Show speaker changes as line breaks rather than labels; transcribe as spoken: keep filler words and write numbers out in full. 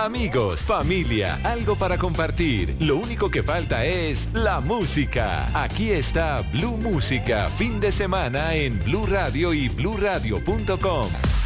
amigos, familia, algo para compartir. Lo único que falta es la música. Aquí está Blue Música, fin de semana en Blue Radio y blue radio punto com.